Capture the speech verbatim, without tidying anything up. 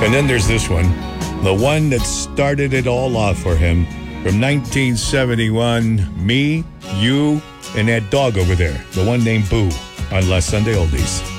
And then there's this one, the one that started it all off for him from nineteen seventy-one. Me, you, and that dog over there, the one named Boo, on Les Sunday Oldies.